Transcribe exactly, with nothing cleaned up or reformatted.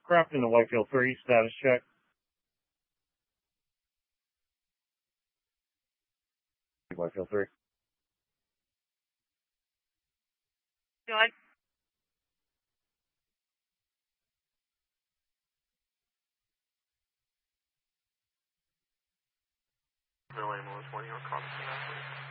Craft in the Whitefield three, status check. Whitefield three. Good. No ambulance, one, you're calling.